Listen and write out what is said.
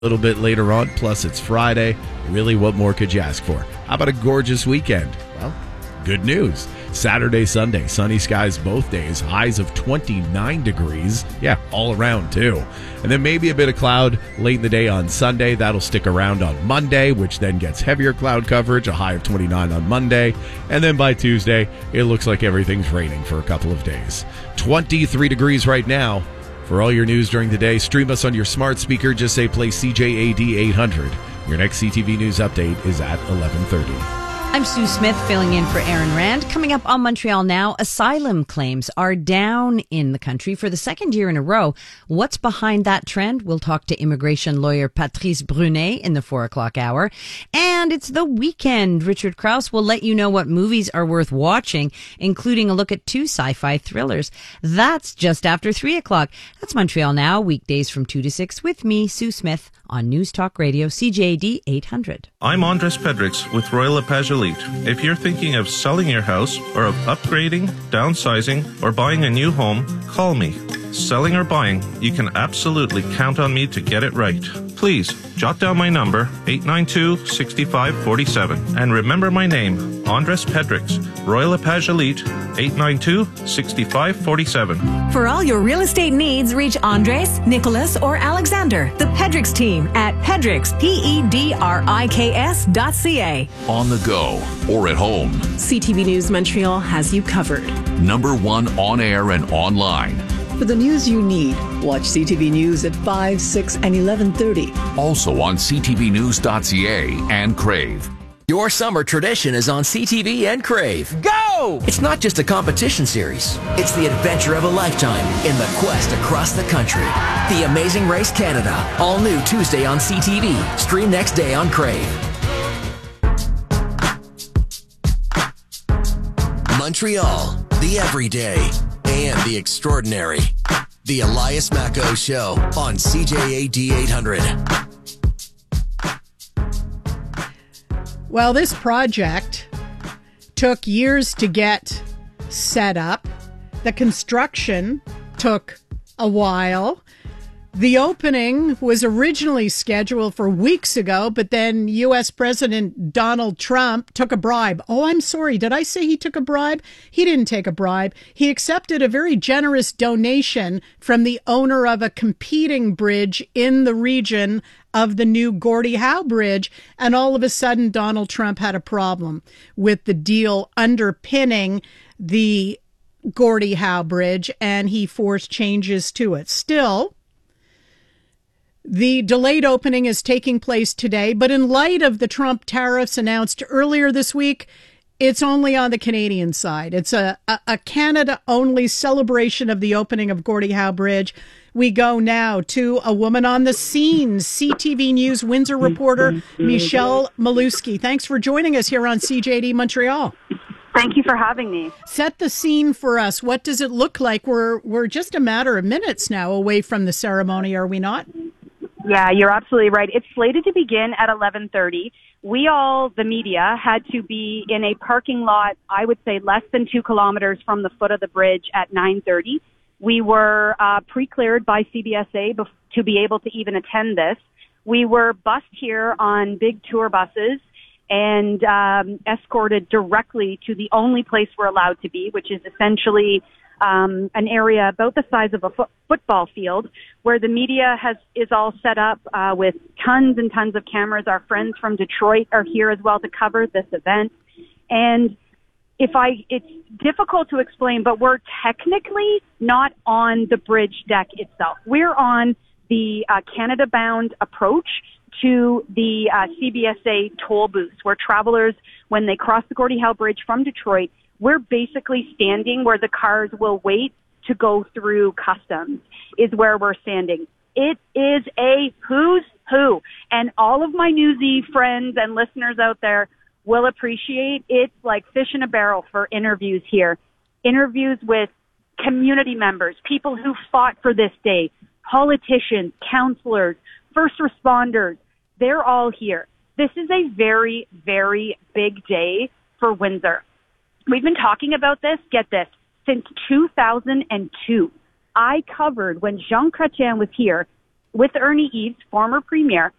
little bit later on, plus it's Friday. Really, what more could you ask for? How about a gorgeous weekend? Well, good news. Saturday, Sunday, sunny skies both days, highs of 29 degrees. Yeah, all around too. And then maybe a bit of cloud late in the day on Sunday. That'll stick around on Monday, which then gets heavier cloud coverage, a high of 29 on Monday. And then by Tuesday, it looks like everything's raining for a couple of days. 23 degrees right now. For all your news during the day, stream us on your smart speaker. Just say play CJAD 800. Your next CTV News update is at 11:30. I'm Sue Smith filling in for Aaron Rand. Coming up on Montreal Now, asylum claims are down in the country for the second year in a row. What's behind that trend? We'll talk to immigration lawyer Patrice Brunet in the 4 o'clock hour. And it's the weekend. Richard Krause will let you know what movies are worth watching, including a look at 2 sci-fi thrillers. That's just after 3 o'clock. That's Montreal Now, weekdays from 2 to 6 with me, Sue Smith, on News Talk Radio, CJAD 800. I'm Andres Pedrix with Royal LePage Elite. If you're thinking of selling your house or of upgrading, downsizing, or buying a new home, call me. Selling or buying, you can absolutely count on me to get it right. Please, jot down my number, 892-6547. And remember my name, Andres Pedrix, Royal LePage Elite, 892-6547. For all your real estate needs, reach Andres, Nicholas, or Alexander, the Pedrix team at Pedrix, PEDRIKS.ca. On the go or at home. CTV News Montreal has you covered. Number 1 on air and online. For the news you need, watch CTV News at 5, 6, and 11:30. Also on ctvnews.ca and Crave. Your summer tradition is on CTV and Crave. Go! It's not just a competition series. It's the adventure of a lifetime in the quest across the country. The Amazing Race Canada. All new Tuesday on CTV. Stream next day on Crave. Montreal, the everyday and the extraordinary. The Elias Macco Show on CJAD 800. Well, this project took years to get set up. The construction took a while. The opening was originally scheduled for weeks ago, but then U.S. President Donald Trump took a bribe. Oh, I'm sorry. Did I say he took a bribe? He didn't take a bribe. He accepted a very generous donation from the owner of a competing bridge in the region of the new Gordie Howe Bridge. And all of a sudden, Donald Trump had a problem with the deal underpinning the Gordie Howe Bridge, and he forced changes to it. Still, the delayed opening is taking place today, but in light of the Trump tariffs announced earlier this week, it's only on the Canadian side. It's a Canada-only celebration of the opening of Gordie Howe Bridge. We go now to a woman on the scene, CTV News Windsor reporter Michelle Maluski. Thanks for joining us here on CJD Montreal. Thank you for having me. Set the scene for us. What does it look like? We're just a matter of minutes now away from the ceremony, are we not? Yeah, you're absolutely right. It's slated to begin at 11:30. We all, the media, had to be in a parking lot, I would say less than 2 kilometers from the foot of the bridge at 9:30. We were pre-cleared by CBSA to be able to even attend this. We were bused here on big tour buses and escorted directly to the only place we're allowed to be, which is essentially an area about the size of a football field where the media is all set up with tons and tons of cameras. Our friends from Detroit are here as well to cover this event. And it's difficult to explain, but we're technically not on the bridge deck itself. We're on the Canada-bound approach to the CBSA toll booths, where travelers, when they cross the Gordie Howe Bridge from Detroit, we're basically standing where the cars will wait to go through customs, is where we're standing. It is a who's who. And all of my newsy friends and listeners out there will appreciate it's like fish in a barrel for interviews here. Interviews with community members, people who fought for this day, politicians, counselors, first responders. They're all here. This is a very, very big day for Windsor. We've been talking about this, get this, since 2002. I covered, when Jean Chrétien was here, with Ernie Eves, former premier,